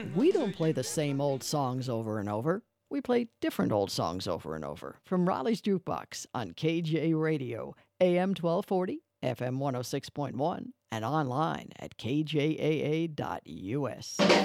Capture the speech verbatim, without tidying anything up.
We don't play the same old songs over and over. We play different old songs over and over. From Raleigh's Jukebox on K J Radio, A M twelve forty, F M one oh six point one, and online at K J A A dot U S.